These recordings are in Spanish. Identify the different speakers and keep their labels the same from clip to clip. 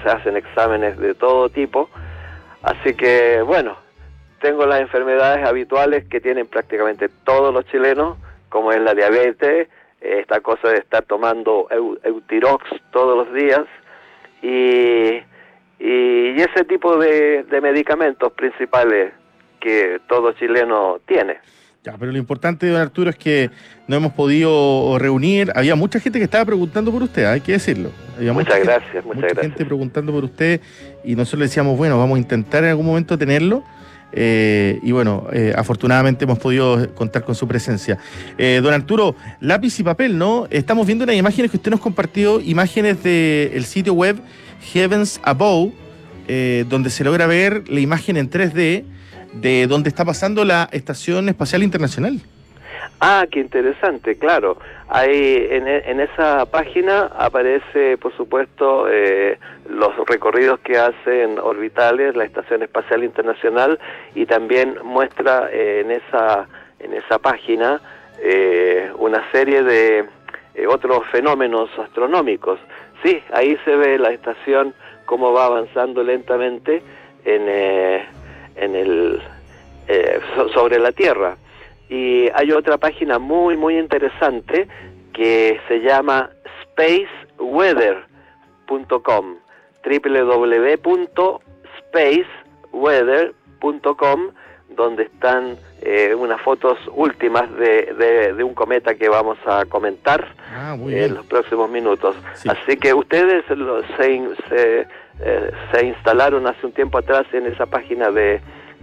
Speaker 1: se hacen exámenes de todo tipo. Así que, bueno, tengo las enfermedades habituales que tienen prácticamente todos los chilenos, como es la diabetes, esta cosa de estar tomando Eutirox todos los días, y ese tipo de medicamentos principales que todo chileno tiene.
Speaker 2: Ya, pero lo importante, don Arturo, es que no hemos podido reunir. Había mucha gente que estaba preguntando por usted, hay que decirlo. Había mucha gente preguntando por usted, y nosotros le decíamos, bueno, vamos a intentar en algún momento tenerlo. Y bueno, afortunadamente hemos podido contar con su presencia. Don Arturo, lápiz y papel, ¿no? Estamos viendo unas imágenes que usted nos compartió, imágenes del sitio web Heavens Above, donde se logra ver la imagen en 3D de donde está pasando la Estación Espacial Internacional.
Speaker 1: Ah, qué interesante, claro. Ahí en esa página aparece, por supuesto, los recorridos que hacen orbitales, la Estación Espacial Internacional, y también muestra en esa página una serie de otros fenómenos astronómicos. Sí, ahí se ve la estación cómo va avanzando lentamente sobre la Tierra. Y hay otra página muy muy interesante que se llama spaceweather.com, www.spaceweather.com, donde están unas fotos últimas de un cometa que vamos a comentar en los próximos minutos. Sí. Así que ustedes se instalaron hace un tiempo atrás en esa página de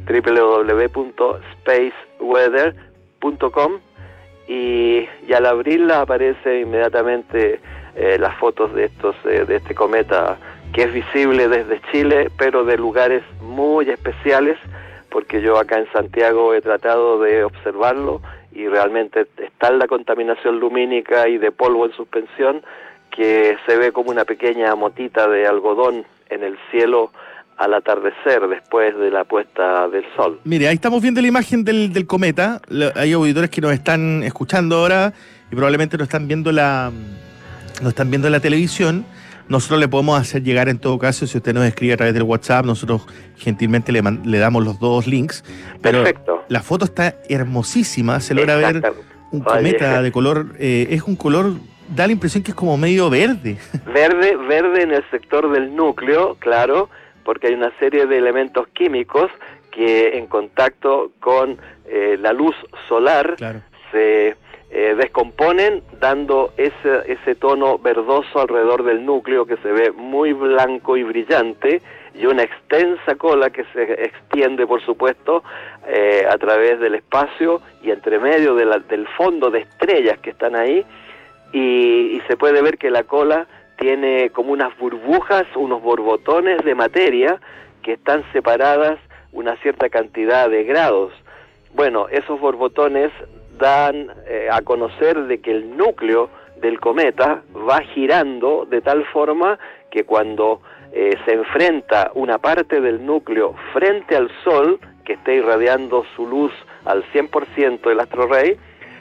Speaker 1: www.spaceweather.com, y al abrirla aparece inmediatamente las fotos de este cometa, que es visible desde Chile, pero de lugares muy especiales, porque yo acá en Santiago he tratado de observarlo y realmente está la contaminación lumínica y de polvo en suspensión, que se ve como una pequeña motita de algodón en el cielo al atardecer, después de la puesta del sol.
Speaker 2: Mire, ahí estamos viendo la imagen del cometa. Hay auditores que nos están escuchando ahora y probablemente no están viendo la televisión. Nosotros le podemos hacer llegar, en todo caso, si usted nos escribe a través del WhatsApp, nosotros gentilmente le damos los dos links. Pero perfecto. La foto está hermosísima, se logra ver un cometa de color, es un color, da la impresión que es como medio verde.
Speaker 1: Verde en el sector del núcleo, claro, porque hay una serie de elementos químicos que en contacto con la luz solar, claro, se descomponen, dando ese tono verdoso alrededor del núcleo, que se ve muy blanco y brillante, y una extensa cola que se extiende, por supuesto, a través del espacio y entre medio del fondo de estrellas que están ahí, y se puede ver que la cola tiene como unas burbujas, unos borbotones de materia que están separadas una cierta cantidad de grados. Bueno, esos borbotones dan a conocer de que el núcleo del cometa va girando de tal forma que cuando se enfrenta una parte del núcleo frente al Sol, que esté irradiando su luz al 100% el astro rey,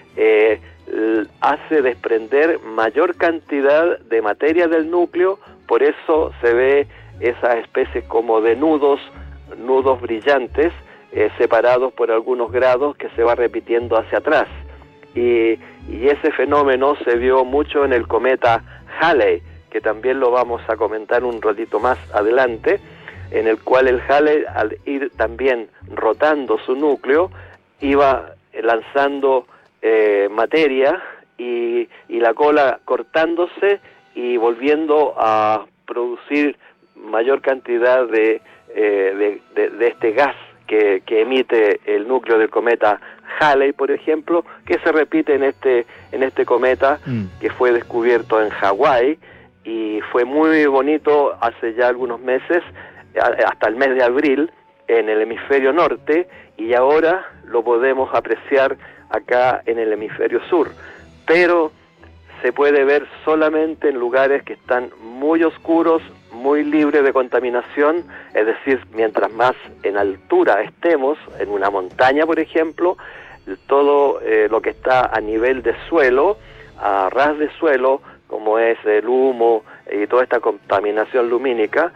Speaker 1: hace desprender mayor cantidad de materia del núcleo. Por eso se ve esas especies como de nudos brillantes, separados por algunos grados, que se va repitiendo hacia atrás. Y ese fenómeno se vio mucho en el cometa Halley, que también lo vamos a comentar un ratito más adelante, en el cual el Halley, al ir también rotando su núcleo, iba lanzando materia, y la cola cortándose y volviendo a producir mayor cantidad de este gas que emite el núcleo del cometa Halley, por ejemplo, que se repite en este cometa que fue descubierto en Hawái, y fue muy bonito hace ya algunos meses, hasta el mes de abril, en el hemisferio norte, y ahora lo podemos apreciar acá en el hemisferio sur, pero se puede ver solamente en lugares que están muy oscuros, muy libres de contaminación, es decir, mientras más en altura estemos, en una montaña por ejemplo, todo lo que está a nivel de suelo, a ras de suelo, como es el humo y toda esta contaminación lumínica,